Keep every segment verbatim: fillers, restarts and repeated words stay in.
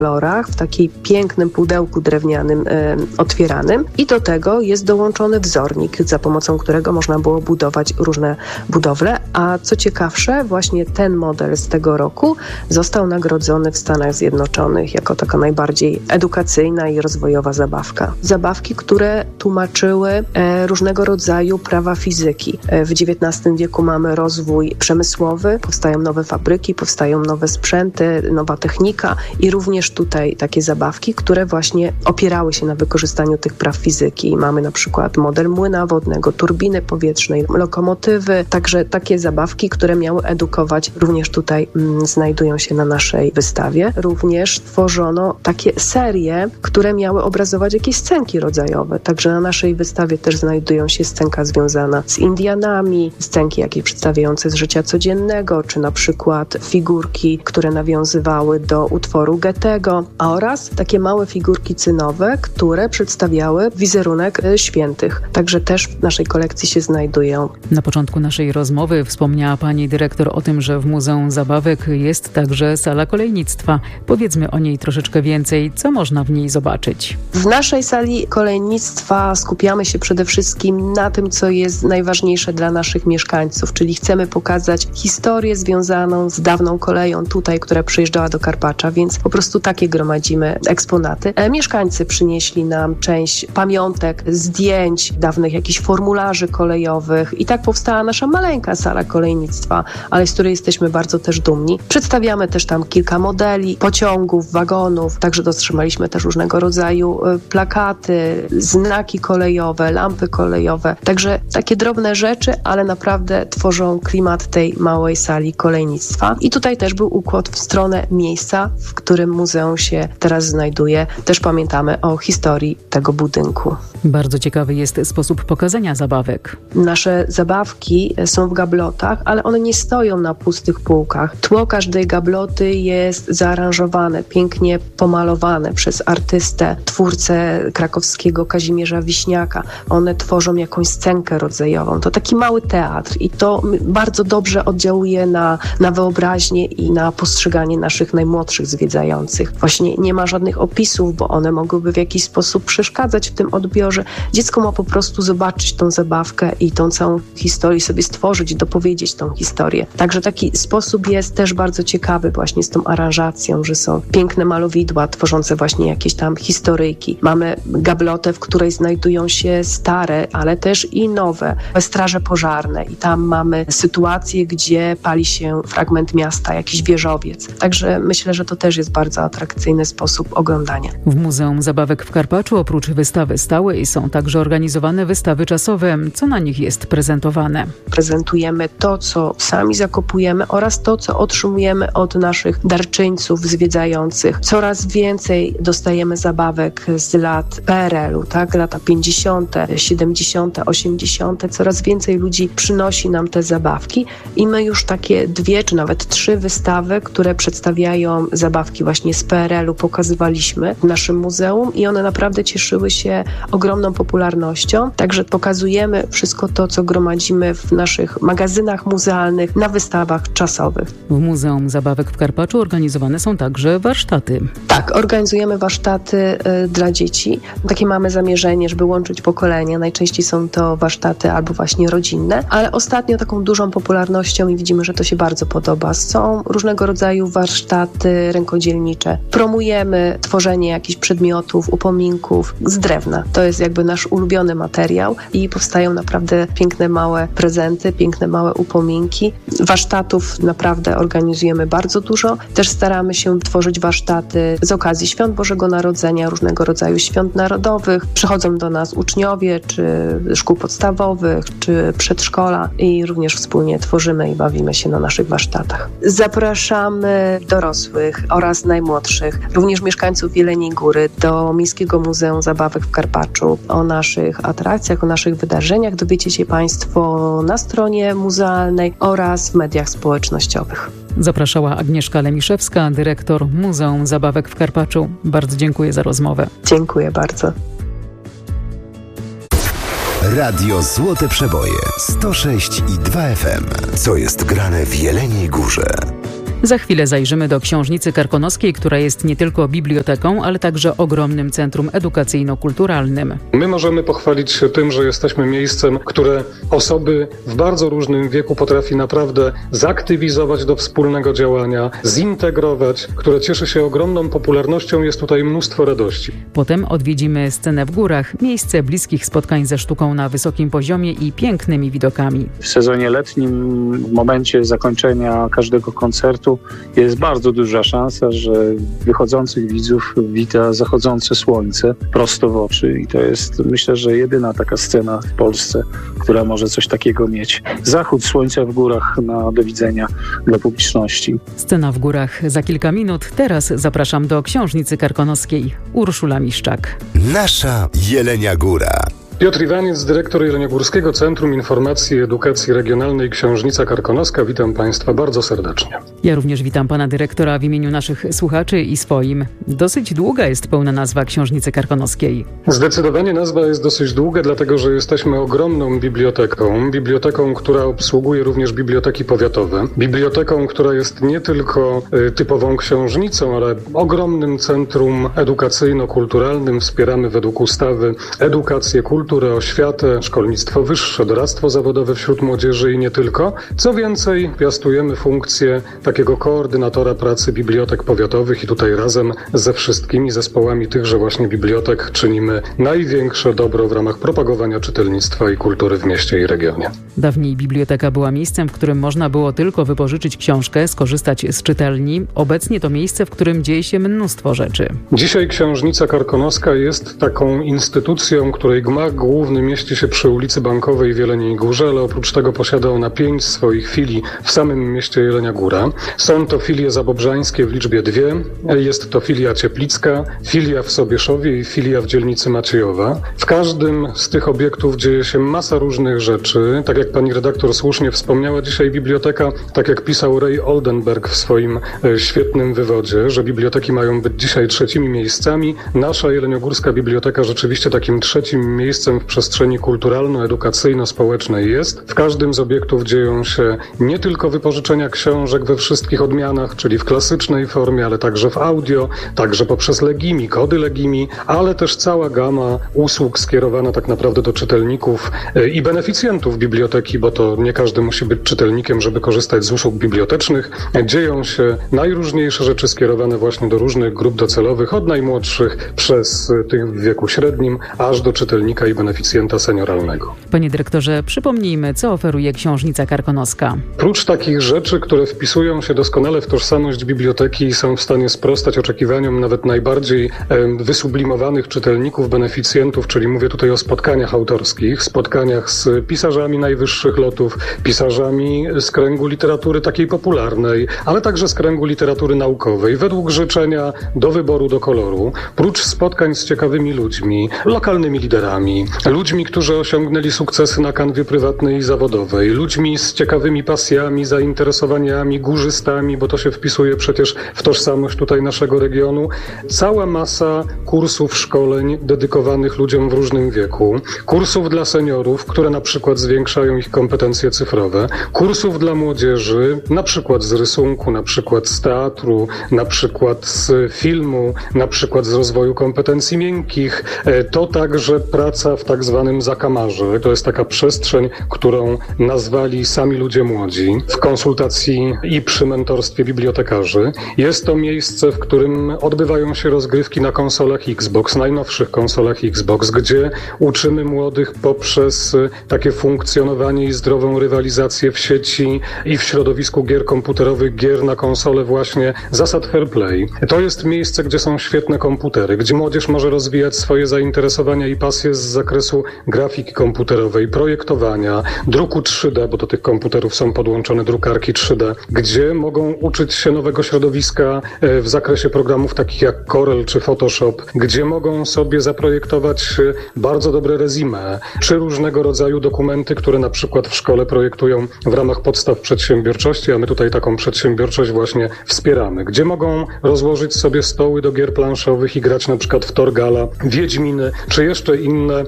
kolorach, w takiej pięknym pudełku drewnianym e, otwieranym i do tego jest dołączony wzornik, za pomocą którego można było budować różne budowle, a co ciekawsze, właśnie ten model z tego roku został nagrodzony w Stanach Zjednoczonych jako taka najbardziej edukacyjna i rozwojowa zabawka. Zabawki, które tłumaczyły e, różnego rodzaju prawa fizyki. E, w dziewiętnastym wieku mamy rozwój przemysłowy, powstają nowe fabryki, powstają nowe sprzęty, nowa technika i również tutaj takie zabawki, które właśnie opierały się na wykorzystaniu tych praw fizyki. Mamy na przykład model młyna wodnego, turbiny powietrznej, lokomotywy, także takie zabawki, które miały edukować, również tutaj mm, znajdują się na naszej wystawie. Również tworzono takie serie, które miały obrazować jakieś scenki rodzajowe, także na naszej wystawie też znajdują się scenka związana z Indianami, scenki jakieś przedstawiające z życia codziennego, czy na przykład figurki, które nawiązywały do utworu Goethego, oraz takie małe figurki cynowe, które przedstawiały wizerunek świętych. Także też w naszej kolekcji się znajdują. Na początku naszej rozmowy wspomniała pani dyrektor o tym, że w Muzeum Zabawek jest także sala kolejnictwa. Powiedzmy o niej troszeczkę więcej. Co można w niej zobaczyć? W naszej sali kolejnictwa skupiamy się przede wszystkim na tym, co jest najważniejsze dla naszych mieszkańców, czyli chcemy pokazać historię związaną z dawną koleją tutaj, która przyjeżdżała do Karpacza, więc po prostu takie gromadzimy eksponaty. E, mieszkańcy przynieśli nam część pamiątek, zdjęć, dawnych jakichś formularzy kolejowych i tak powstała nasza maleńka sala kolejnictwa, ale z której jesteśmy bardzo też dumni. Przedstawiamy też tam kilka modeli, pociągów, wagonów, także dotrzymaliśmy też różnego rodzaju y, plakaty, znaki kolejowe, lampy kolejowe, także takie drobne rzeczy, ale naprawdę tworzą klimat tej małej sali kolejnictwa. I tutaj też był układ w stronę miejsca, w którym muzeum się teraz znajduje. Też pamiętamy o historii tego budynku. Bardzo ciekawy jest sposób pokazania zabawek. Nasze zabawki są w gablotach, ale one nie stoją na pustych półkach. Tło każdej gabloty jest zaaranżowane, pięknie pomalowane przez artystę, twórcę krakowskiego Kazimierza Wiśniaka. One tworzą jakąś scenkę rodzajową. To taki mały teatr i to bardzo dobrze oddziałuje na, na wyobraźnię i na postrzeganie naszych najmłodszych zwiedzających. Właśnie nie ma żadnych opisów, bo one mogłyby w jakiś sposób przeszkadzać w tym odbiorze. Dziecko ma po prostu zobaczyć tą zabawkę i tą całą historię sobie stworzyć, dopowiedzieć tą historię. Także taki sposób jest też bardzo ciekawy właśnie z tą aranżacją, że są piękne malowidła tworzące właśnie jakieś tam historyjki. Mamy gablotę, w której znajdują się stare, ale też i nowe straże pożarne i tam mamy sytuację, gdzie pali się fragment miasta, jakiś wieżowiec. Także myślę, że to też jest bardzo atrakcyjny sposób oglądania. W Muzeum Zabawek w Karpaczu oprócz wystawy stałej są także organizowane wystawy czasowe. Co na nich jest prezentowane? Prezentujemy to, co sami zakupujemy oraz to, co otrzymujemy od naszych darczyńców zwiedzających. Coraz więcej dostajemy zabawek z lat P R L u, tak? Lata pięćdziesiąte, siedemdziesiąte, osiemdziesiąte. Coraz więcej ludzi przynosi nam te zabawki i my już takie dwie czy nawet trzy wystawy, które przedstawiają zabawki właśnie z P R L u, pokazywaliśmy w naszym muzeum i one naprawdę cieszyły się ogromną popularnością. Także pokazujemy wszystko to, co gromadzimy w naszych magazynach muzealnych na wystawach czasowych. W Muzeum Zabawek w Karpaczu organizowane są także warsztaty. Tak, organizujemy warsztaty y, dla dzieci. Takie mamy zamierzenie, żeby łączyć pokolenia. Najczęściej są to warsztaty albo właśnie rodzinne, ale ostatnio taką dużą popularnością i widzimy, że to się bardzo podoba. Są różnego rodzaju warsztaty rękodzielnicze. Promujemy tworzenie jakichś przedmiotów, upominków z drewna. To jest jakby nasz ulubiony materiał i powstają naprawdę piękne małe prezenty, piękne małe upominki. Warsztatów naprawdę organizujemy bardzo dużo. Też staramy się tworzyć warsztaty z okazji Świąt Bożego Narodzenia, różnego rodzaju świąt narodowych. Przychodzą do nas uczniowie, czy szkół podstawowych, czy przedszkola i również wspólnie tworzymy i bawimy się na naszych warsztatach. Zapraszamy dorosłych oraz najmłodszych, również mieszkańców Jeleniej Góry do Miejskiego Muzeum Zabawek w Karpaczu. O naszych atrakcjach, o naszych wydarzeniach dowiecie się Państwo na stronie muzealnej oraz w mediach społecznościowych. Zapraszała Agnieszka Lemiszewska, dyrektor Muzeum Zabawek w Karpaczu. Bardzo dziękuję za rozmowę. Dziękuję bardzo. Radio Złote Przeboje sto sześć i dwa F M. Co jest grane w Jeleniej Górze? Za chwilę zajrzymy do Książnicy Karkonoskiej, która jest nie tylko biblioteką, ale także ogromnym centrum edukacyjno-kulturalnym. My możemy pochwalić się tym, że jesteśmy miejscem, które osoby w bardzo różnym wieku potrafi naprawdę zaktywizować do wspólnego działania, zintegrować, które cieszy się ogromną popularnością. Jest tutaj mnóstwo radości. Potem odwiedzimy Scenę w Górach, miejsce bliskich spotkań ze sztuką na wysokim poziomie i pięknymi widokami. W sezonie letnim, w momencie zakończenia każdego koncertu jest bardzo duża szansa, że wychodzących widzów wita zachodzące słońce prosto w oczy i to jest, myślę, że jedyna taka scena w Polsce, która może coś takiego mieć. Zachód słońca w górach na do widzenia dla publiczności. Scena w Górach za kilka minut. Teraz zapraszam do Książnicy Karkonoskiej. Urszula Miszczak. Nasza Jelenia Góra. Piotr Iwaniec, dyrektor Jeleniogórskiego Centrum Informacji i Edukacji Regionalnej Książnica Karkonoska. Witam Państwa bardzo serdecznie. Ja również witam Pana dyrektora w imieniu naszych słuchaczy i swoim. Dosyć długa jest pełna nazwa Książnicy Karkonoskiej. Zdecydowanie nazwa jest dosyć długa, dlatego że jesteśmy ogromną biblioteką. Biblioteką, która obsługuje również biblioteki powiatowe. Biblioteką, która jest nie tylko y, typową książnicą, ale ogromnym centrum edukacyjno-kulturalnym. Wspieramy według ustawy edukację, kulturę, oświatę, szkolnictwo wyższe, doradztwo zawodowe wśród młodzieży i nie tylko. Co więcej, piastujemy funkcję takiego koordynatora pracy bibliotek powiatowych i tutaj razem ze wszystkimi zespołami tychże właśnie bibliotek czynimy największe dobro w ramach propagowania czytelnictwa i kultury w mieście i regionie. Dawniej biblioteka była miejscem, w którym można było tylko wypożyczyć książkę, skorzystać z czytelni. Obecnie to miejsce, w którym dzieje się mnóstwo rzeczy. Dzisiaj Książnica Karkonoska jest taką instytucją, której gmach główny mieści się przy ulicy Bankowej w Jeleniej Górze, ale oprócz tego posiada ona pięć swoich filii w samym mieście Jelenia Góra. Są to filie zabobrzańskie w liczbie dwie, jest to filia Cieplicka, filia w Sobieszowie i filia w dzielnicy Maciejowa. W każdym z tych obiektów dzieje się masa różnych rzeczy. Tak jak pani redaktor słusznie wspomniała, dzisiaj biblioteka, tak jak pisał Ray Oldenburg w swoim e, świetnym wywodzie, że biblioteki mają być dzisiaj trzecimi miejscami. Nasza jeleniogórska biblioteka rzeczywiście takim trzecim miejscem w przestrzeni kulturalno-edukacyjno-społecznej jest. W każdym z obiektów dzieją się nie tylko wypożyczenia książek we wszystkich odmianach, czyli w klasycznej formie, ale także w audio, także poprzez Legimi, kody Legimi, ale też cała gama usług skierowana tak naprawdę do czytelników i beneficjentów biblioteki, bo to nie każdy musi być czytelnikiem, żeby korzystać z usług bibliotecznych. Dzieją się najróżniejsze rzeczy skierowane właśnie do różnych grup docelowych, od najmłodszych przez tych w wieku średnim, aż do czytelnika i beneficjenta senioralnego. Panie dyrektorze, przypomnijmy, co oferuje Książnica Karkonoska. Prócz takich rzeczy, które wpisują się doskonale w tożsamość biblioteki i są w stanie sprostać oczekiwaniom nawet najbardziej e, wysublimowanych czytelników, beneficjentów, czyli mówię tutaj o spotkaniach autorskich, spotkaniach z pisarzami najwyższych lotów, pisarzami z kręgu literatury takiej popularnej, ale także z kręgu literatury naukowej, według życzenia, do wyboru, do koloru. Prócz spotkań z ciekawymi ludźmi, lokalnymi liderami, ludźmi, którzy osiągnęli sukcesy na kanwie prywatnej i zawodowej, ludźmi z ciekawymi pasjami, zainteresowaniami, górzystami, bo to się wpisuje przecież w tożsamość tutaj naszego regionu. Cała masa kursów, szkoleń dedykowanych ludziom w różnym wieku, kursów dla seniorów, które na przykład zwiększają ich kompetencje cyfrowe, kursów dla młodzieży, na przykład z rysunku, na przykład z teatru, na przykład z filmu, na przykład z rozwoju kompetencji miękkich. To także praca w tak zwanym zakamarze. To jest taka przestrzeń, którą nazwali sami ludzie młodzi w konsultacji i przy mentorstwie bibliotekarzy. Jest to miejsce, w którym odbywają się rozgrywki na konsolach Xbox, najnowszych konsolach Xbox, gdzie uczymy młodych poprzez takie funkcjonowanie i zdrową rywalizację w sieci i w środowisku gier komputerowych, gier na konsole właśnie zasad fair play. To jest miejsce, gdzie są świetne komputery, gdzie młodzież może rozwijać swoje zainteresowania i pasje z zakresu grafiki komputerowej, projektowania, druku trzy D, bo do tych komputerów są podłączone drukarki trzy D, gdzie mogą uczyć się nowego środowiska w zakresie programów takich jak Corel czy Photoshop, gdzie mogą sobie zaprojektować bardzo dobre resume, czy różnego rodzaju dokumenty, które na przykład w szkole projektują w ramach podstaw przedsiębiorczości, a my tutaj taką przedsiębiorczość właśnie wspieramy, gdzie mogą rozłożyć sobie stoły do gier planszowych i grać na przykład w Torgala, Wiedźminy, czy jeszcze inne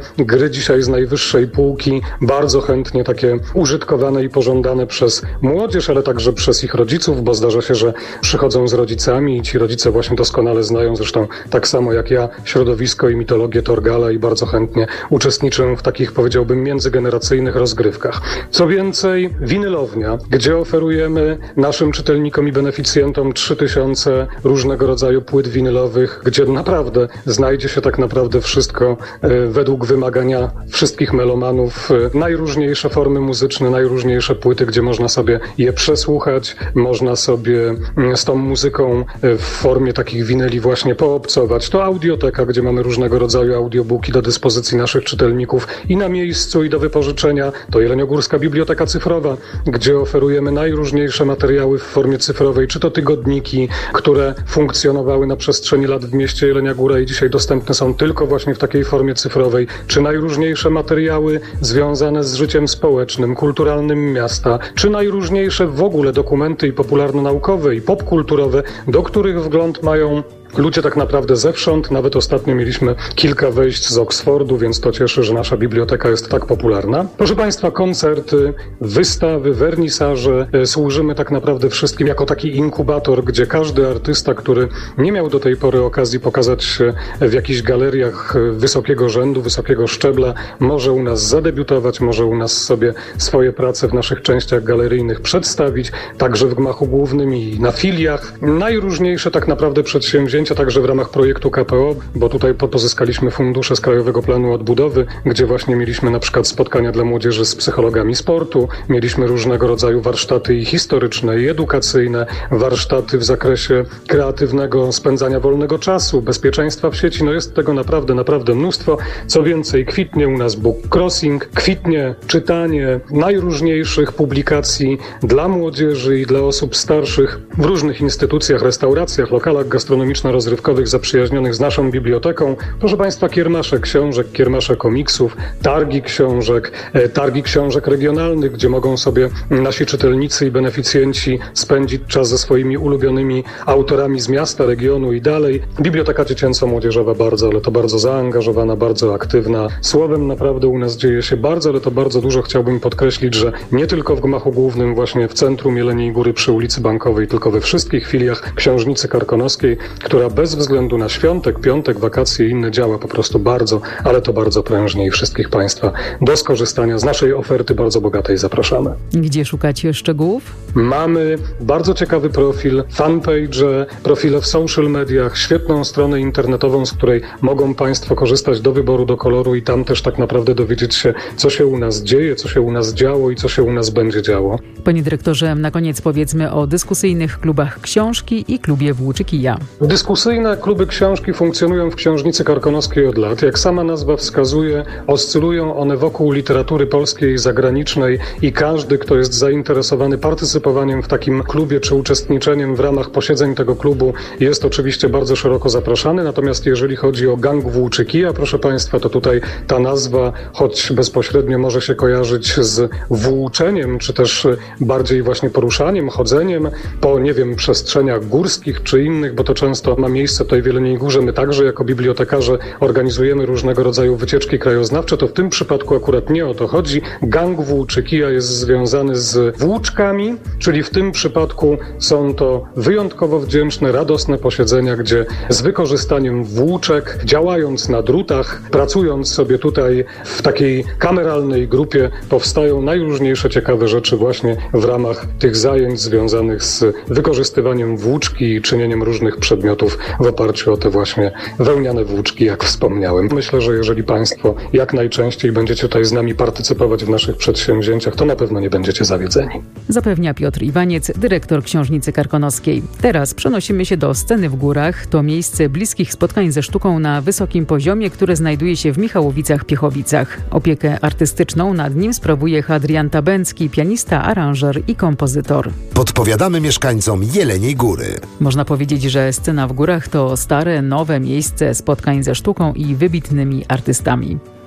gry dzisiaj z najwyższej półki, bardzo chętnie takie użytkowane i pożądane przez młodzież, ale także przez ich rodziców, bo zdarza się, że przychodzą z rodzicami i ci rodzice właśnie doskonale znają, zresztą tak samo jak ja, środowisko i mitologię Torgala i bardzo chętnie uczestniczę w takich, powiedziałbym, międzygeneracyjnych rozgrywkach. Co więcej, winylownia, gdzie oferujemy naszym czytelnikom i beneficjentom trzy tysiące różnego rodzaju płyt winylowych, gdzie naprawdę znajdzie się tak naprawdę wszystko e, według wymagania wszystkich melomanów, e, najróżniejsze formy muzyczne, najróżniejsze płyty, gdzie można sobie je przesłuchać, można sobie e, z tą muzyką e, w formie takich winyli właśnie poobcować. To audioteka, gdzie mamy różnego rodzaju audiobooki do dyspozycji naszych czytelników i na miejscu, i do wypożyczenia. To Jeleniogórska Biblioteka Cyfrowa, gdzie oferujemy najróżniejsze materiały w formie cyfrowej, czy to tygodniki, które funkcjonowały na przestrzeni lat w mieście Jelenia Góra i dzisiaj dostępne są tylko właśnie w takiej formie cyfrowej, czy najróżniejsze materiały związane z życiem społecznym, kulturalnym miasta, czy najróżniejsze w ogóle dokumenty i popularno-naukowe i popkulturowe, do których wgląd mają ludzie tak naprawdę zewsząd. Nawet ostatnio mieliśmy kilka wejść z Oksfordu, więc to cieszy, że nasza biblioteka jest tak popularna. Proszę Państwa, koncerty, wystawy, wernisaże. Służymy tak naprawdę wszystkim jako taki inkubator, gdzie każdy artysta, który nie miał do tej pory okazji pokazać się w jakichś galeriach wysokiego rzędu, wysokiego szczebla, może u nas zadebiutować, może u nas sobie swoje prace w naszych częściach galeryjnych przedstawić, także w gmachu głównym i na filiach. Najróżniejsze tak naprawdę przedsięwzięcia, także w ramach projektu K P O, bo tutaj pozyskaliśmy fundusze z Krajowego Planu Odbudowy, gdzie właśnie mieliśmy na przykład spotkania dla młodzieży z psychologami sportu, mieliśmy różnego rodzaju warsztaty i historyczne, i edukacyjne, warsztaty w zakresie kreatywnego spędzania wolnego czasu, bezpieczeństwa w sieci. No jest tego naprawdę, naprawdę mnóstwo. Co więcej, kwitnie u nas book crossing, kwitnie czytanie najróżniejszych publikacji dla młodzieży i dla osób starszych w różnych instytucjach, restauracjach, lokalach gastronomicznych, rozrywkowych zaprzyjaźnionych z naszą biblioteką. Proszę Państwa, kiermasze książek, kiermasze komiksów, targi książek, targi książek regionalnych, gdzie mogą sobie nasi czytelnicy i beneficjenci spędzić czas ze swoimi ulubionymi autorami z miasta, regionu i dalej. Biblioteka dziecięco-młodzieżowa bardzo, ale to bardzo zaangażowana, bardzo aktywna. Słowem naprawdę u nas dzieje się bardzo, ale to bardzo dużo. Chciałbym podkreślić, że nie tylko w gmachu głównym, właśnie w centrum Jeleniej Góry przy ulicy Bankowej, tylko we wszystkich filiach Książnicy Karkonoskiej, która bez względu na świątek, piątek, wakacje i inne działa po prostu bardzo, ale to bardzo prężnie i wszystkich Państwa do skorzystania z naszej oferty bardzo bogatej zapraszamy. Gdzie szukacie szczegółów? Mamy bardzo ciekawy profil, fanpage, profile w social mediach, świetną stronę internetową, z której mogą Państwo korzystać do wyboru, do koloru i tam też tak naprawdę dowiedzieć się, co się u nas dzieje, co się u nas działo i co się u nas będzie działo. Panie dyrektorze, na koniec powiedzmy o dyskusyjnych klubach książki i klubie Włóczy Kija. Dyskusyjne kluby książki funkcjonują w Książnicy Karkonoskiej od lat. Jak sama nazwa wskazuje, oscylują one wokół literatury polskiej i zagranicznej i każdy, kto jest zainteresowany partycypowaniem w takim klubie czy uczestniczeniem w ramach posiedzeń tego klubu, jest oczywiście bardzo szeroko zapraszany. Natomiast jeżeli chodzi o gang Włóczy Kija, proszę Państwa, to tutaj ta nazwa, choć bezpośrednio może się kojarzyć z włóczeniem, czy też bardziej właśnie poruszaniem, chodzeniem po, nie wiem, przestrzeniach górskich czy innych, bo to często ma miejsce tutaj w Jeleniej Górze. My także jako bibliotekarze organizujemy różnego rodzaju wycieczki krajoznawcze, to w tym przypadku akurat nie o to chodzi. Gang Włóczy Kija jest związany z włóczkami, czyli w tym przypadku są to wyjątkowo wdzięczne, radosne posiedzenia, gdzie z wykorzystaniem włóczek, działając na drutach, pracując sobie tutaj w takiej kameralnej grupie, powstają najróżniejsze ciekawe rzeczy właśnie w ramach tych zajęć związanych z wykorzystywaniem włóczki i czynieniem różnych przedmiotów w oparciu o te właśnie wełniane włóczki, jak wspomniałem. Myślę, że jeżeli Państwo jak najczęściej będziecie tutaj z nami partycypować w naszych przedsięwzięciach, to na pewno nie będziecie zawiedzeni. Zapewnia Piotr Iwaniec, dyrektor Książnicy Karkonoskiej. Teraz przenosimy się do Sceny w Górach. To miejsce bliskich spotkań ze sztuką na wysokim poziomie, które znajduje się w Michałowicach-Piechowicach. Opiekę artystyczną nad nim sprawuje Hadrian Tabęcki, pianista, aranżer i kompozytor. Podpowiadamy mieszkańcom Jeleniej Góry. Można powiedzieć, że Scena w Górach to stare, nowe miejsce spotkań ze sztuką i wybitnymi artystami.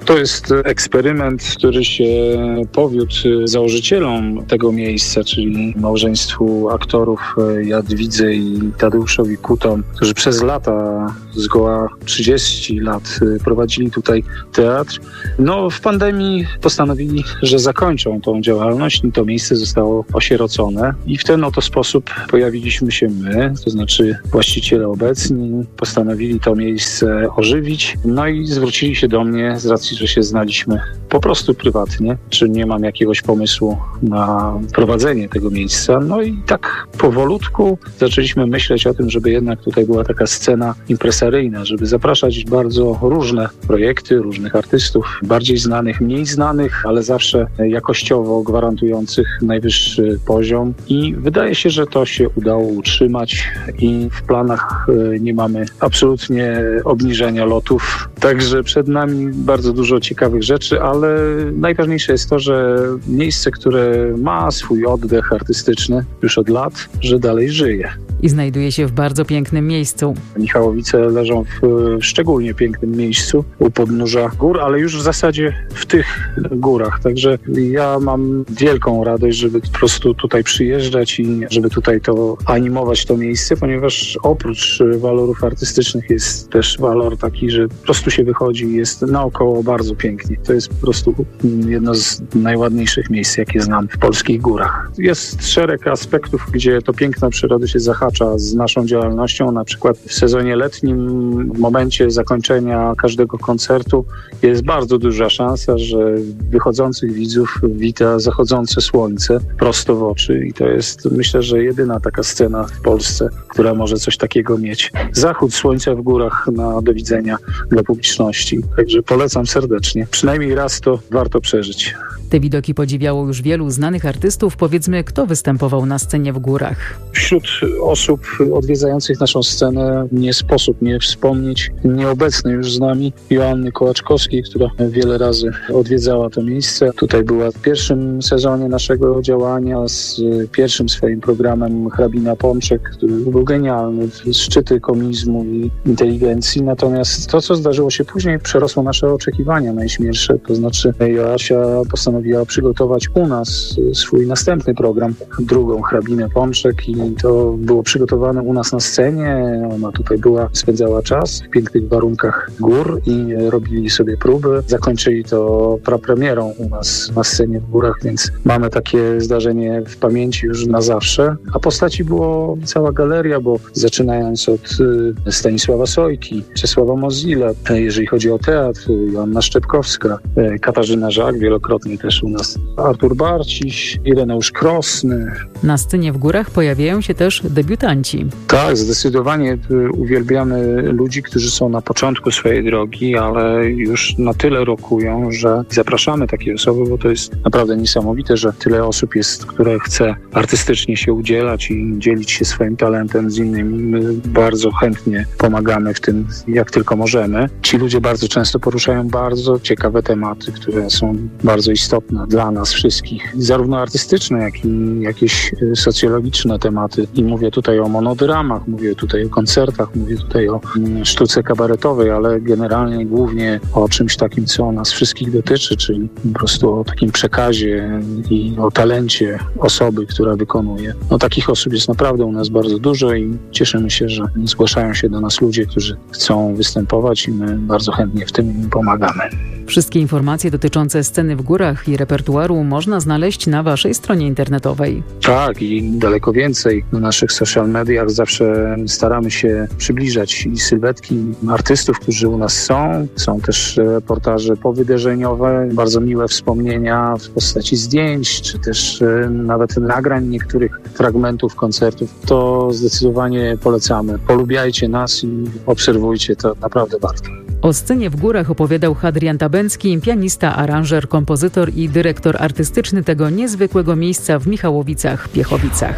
To jest eksperyment, który się powiódł założycielom tego miejsca, czyli małżeństwu aktorów Jadwidze i Tadeuszowi Kutom, którzy przez lata, zgoła trzydzieści lat prowadzili tutaj teatr. No, w pandemii postanowili, że zakończą tą działalność i to miejsce zostało osierocone i w ten oto sposób pojawiliśmy się my, to znaczy właściciele obecni, postanowili to miejsce ożywić, no i zwrócili się do mnie z racji, że się znaliśmy po prostu prywatnie, czy nie mam jakiegoś pomysłu na prowadzenie tego miejsca. No i tak powolutku zaczęliśmy myśleć o tym, żeby jednak tutaj była taka scena impresaryjna, żeby zapraszać bardzo różne projekty, różnych artystów, bardziej znanych, mniej znanych, ale zawsze jakościowo gwarantujących najwyższy poziom i wydaje się, że to się udało utrzymać i w planach nie mamy absolutnie obniżenia lotów. Także przed nami bardzo dużo ciekawych rzeczy, ale najważniejsze jest to, że miejsce, które ma swój oddech artystyczny już od lat, że dalej żyje. I znajduje się w bardzo pięknym miejscu. Michałowice leżą w szczególnie pięknym miejscu u podnóża gór, ale już w zasadzie w tych górach. Także ja mam wielką radość, żeby po prostu tutaj przyjeżdżać i żeby tutaj to animować to miejsce, ponieważ oprócz walorów artystycznych jest też walor taki, że po prostu się wychodzi i jest naokoło bardzo pięknie. To jest po prostu jedno z najładniejszych miejsc, jakie znam w polskich górach. Jest szereg aspektów, gdzie to piękna przyroda się zahacza z naszą działalnością. Na przykład w sezonie letnim, w momencie zakończenia każdego koncertu jest bardzo duża szansa, że wychodzących widzów wita zachodzące słońce prosto w oczy i to jest, myślę, że jedyna taka scena w Polsce, która może coś takiego mieć. Zachód słońca w górach na do widzenia dla publiczności. Także polecam serdecznie. Przynajmniej raz to warto przeżyć. Te widoki podziwiało już wielu znanych artystów. Powiedzmy, kto występował na scenie w górach? Wśród osób odwiedzających naszą scenę nie sposób nie wspomnieć nieobecnej już z nami Joanny Kołaczkowskiej, która wiele razy odwiedzała to miejsce. Tutaj była w pierwszym sezonie naszego działania z pierwszym swoim programem Hrabina Pączek, który był genialny, szczyty komizmu i inteligencji. Natomiast to, co zdarzyło się później, przerosło nasze oczekiwania najśmielsze. To znaczy Joasia postanowiła przygotować u nas swój następny program, drugą Hrabinę Pączek i to było przygotowane u nas na scenie. Ona tutaj była, spędzała czas w pięknych warunkach gór i robili sobie próby. Zakończyli to prapremierą u nas na scenie w górach, więc mamy takie zdarzenie w pamięci już na zawsze. A postaci było cała galeria, bo zaczynając od Stanisława Sojki, Czesława Mozilla, jeżeli chodzi o teatr, Joanna Szczepkowska, Katarzyna Żak, wielokrotnie też u nas Artur Barciś, Ireneusz Krosny. Na scenie w górach pojawiają się też debiutanci. Tak, zdecydowanie uwielbiamy ludzi, którzy są na początku swojej drogi, ale już na tyle rokują, że zapraszamy takie osoby, bo to jest naprawdę niesamowite, że tyle osób jest, które chce artystycznie się udzielać i dzielić się swoim talentem z innymi. My bardzo chętnie pomagamy w tym, jak tylko możemy. Ci ludzie bardzo często poruszają bardzo ciekawe tematy, które są bardzo istotne dla nas wszystkich, zarówno artystyczne, jak i jakieś socjologiczne tematy. I mówię tutaj o monodramach, mówię tutaj o koncertach, mówię tutaj o sztuce kabaretowej, ale generalnie głównie o czymś takim, co nas wszystkich dotyczy, czyli po prostu o takim przekazie i o talencie osoby, która wykonuje. No takich osób jest naprawdę u nas bardzo dużo i cieszymy się, że zgłaszają się do nas ludzie, którzy chcą występować i my bardzo chętnie w tym im pomagamy. Wszystkie informacje dotyczące sceny w górach i repertuaru można znaleźć na waszej stronie internetowej. Tak, i daleko więcej. Na naszych social mediach zawsze staramy się przybliżać i sylwetki artystów, którzy u nas są. Są też reportaże powydarzeniowe, bardzo miłe wspomnienia w postaci zdjęć, czy też nawet nagrań niektórych fragmentów koncertów. To zdecydowanie polecamy. Polubiajcie nas i obserwujcie, to naprawdę warto. O scenie w górach opowiadał Hadrian Tabencki, pianista, aranżer, kompozytor i dyrektor artystyczny tego niezwykłego miejsca w Michałowicach-Piechowicach.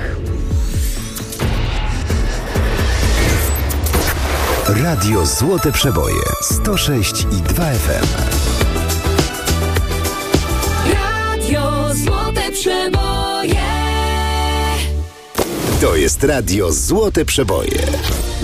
Radio Złote Przeboje sto sześć i dwa F M. Radio Złote Przeboje. To jest Radio Złote Przeboje.